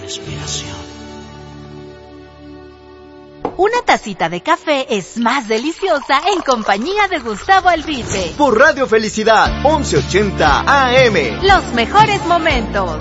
respiración. Una tacita de café es más deliciosa en compañía de Gustavo Alvite. Por Radio Felicidad, 1180 AM. Los mejores momentos.